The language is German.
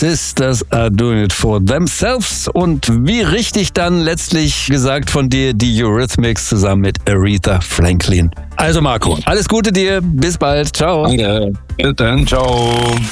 Sisters are doing it for themselves. Und wie richtig dann letztlich gesagt von dir, die Eurythmics zusammen mit Aretha Franklin. Also Marco, alles Gute dir, bis bald, ciao. Danke, bis dann, ciao.